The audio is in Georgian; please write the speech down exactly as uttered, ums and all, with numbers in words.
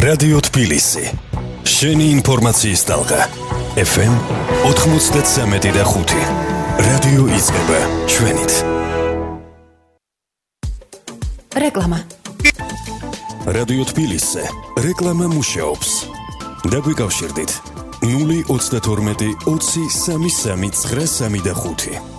რადიო თბილისი. შენი ინფორმაციის ტალღა. ეფ ემ ოცდასამი და ხუთი. რადიო იწყება ჩვენით. რეკლამა. რადიო თბილისზე რეკლამა მუშაობს. დაგვიკავშირდით ნული ოცდათორმეტი ოცი სამი სამი ცხრა სამი და ხუთი.